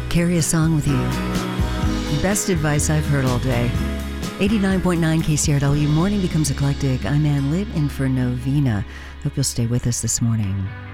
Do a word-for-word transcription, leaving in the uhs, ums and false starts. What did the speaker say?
Carry a song with you. Best advice I've heard all day. eighty-nine point nine K C R W, morning becomes eclectic. I'm Ann Litt in for Novena. Hope you'll stay with us this morning.